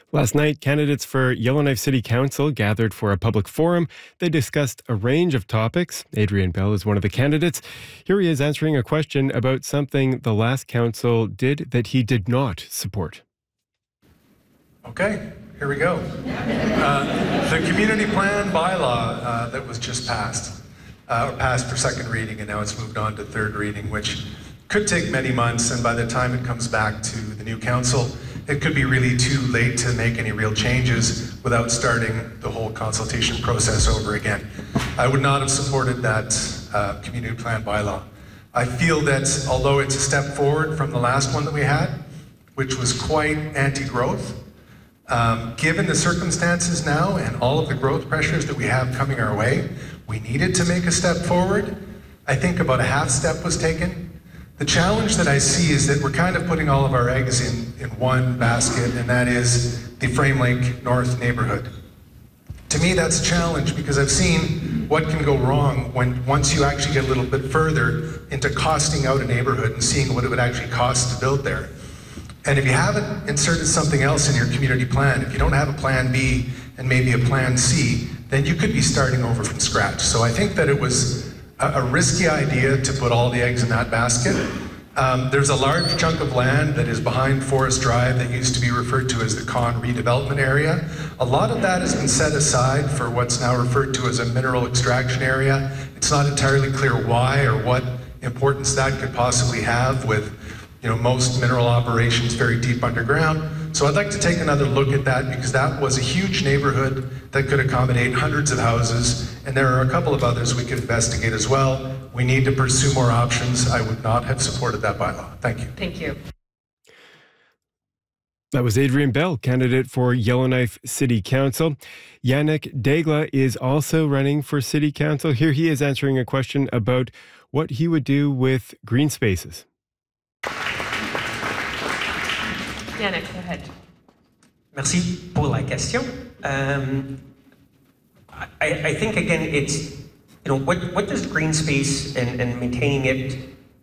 Last night, candidates for Yellowknife City Council gathered for a public forum. They discussed a range of topics. Adrian Bell is one of the candidates. Here he is answering a question about something the last council did that he did not support. Okay, here we go. The community plan bylaw that was just passed for second reading, and now it's moved on to third reading, which could take many months, and by the time it comes back to the new council, it could be really too late to make any real changes without starting the whole consultation process over again. I would not have supported that community plan bylaw. I feel that although it's a step forward from the last one that we had, which was quite anti-growth, given the circumstances now and all of the growth pressures that we have coming our way, we needed to make a step forward. I think about a half step was taken. The challenge that I see is that we're kind of putting all of our eggs in one basket, and that is the Frame Lake North neighborhood. To me, that's a challenge because I've seen what can go wrong once you actually get a little bit further into costing out a neighborhood and seeing what it would actually cost to build there. And if you haven't inserted something else in your community plan, if you don't have a plan B and maybe a plan C, then you could be starting over from scratch. So I think that it was a risky idea to put all the eggs in that basket. There's a large chunk of land that is behind Forest Drive that used to be referred to as the Con redevelopment area. A lot of that has been set aside for what's now referred to as a mineral extraction area. It's not entirely clear why or what importance that could possibly have with most mineral operations very deep underground. So I'd like to take another look at that because that was a huge neighborhood that could accommodate hundreds of houses, and there are a couple of others we could investigate as well. We need to pursue more options. I would not have supported that bylaw. Thank you. Thank you. That was Adrian Bell, candidate for Yellowknife City Council. Yannick Daigle is also running for City Council. Here he is answering a question about what he would do with green spaces. Yannick, go ahead. Merci pour la question. I think again it's what does green space and maintaining it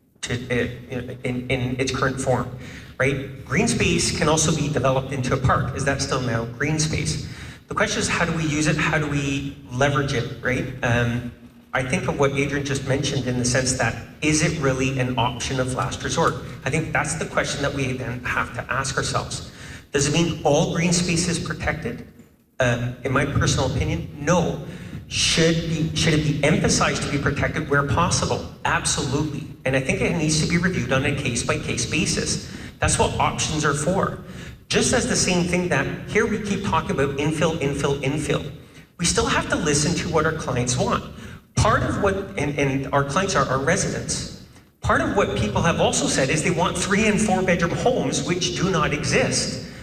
in its current form, right? Green space can also be developed into a park. Is that still now green space? The question is, how do we use it? How do we leverage it, right? I think of what Adrian just mentioned in the sense that, is it really an option of last resort? I think that's the question that we then have to ask ourselves. Does it mean all green space is protected? In my personal opinion, no. Should it be emphasized to be protected where possible? Absolutely. And I think it needs to be reviewed on a case-by-case basis. That's what options are for. Just as the same thing that here we keep talking about infill, infill, infill. We still have to listen to what our clients want. Part of what, and our clients are our residents, part of what people have also said is they want 3 and 4 bedroom homes which do not exist.